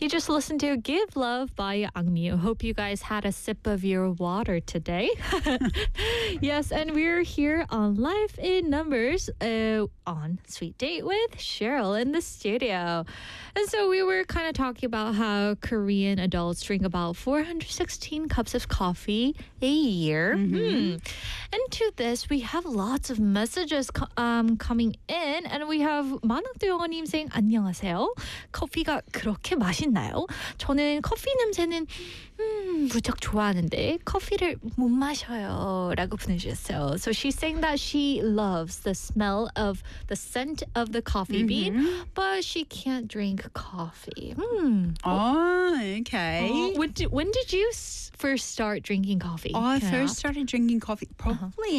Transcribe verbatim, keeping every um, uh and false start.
You just listened to Give Love by Angmyu. Hope you guys had a sip of your water today. Yes, and we're here on Life in Numbers uh, on Sweet Date with Cheryl in the studio. And so we were kind of talking about how Korean adults drink about four hundred sixteen cups of coffee a year. Mm-hmm. Hmm. And to this, we have lots of messages co- um, coming in. And we have 만학도 영어님 saying 안녕하세요. 커피가 그렇게 맛있나요? 저는 커피 냄새는 음, 무척 좋아하는데 커피를 못 마셔요 라고 보내주셨어요. So she's saying that she loves the smell of the scent of the coffee bean, but she can't drink coffee. Hmm. Oh, okay. Oh, when, did, when did you s- first start drinking coffee? I Can first ask? started drinking coffee probably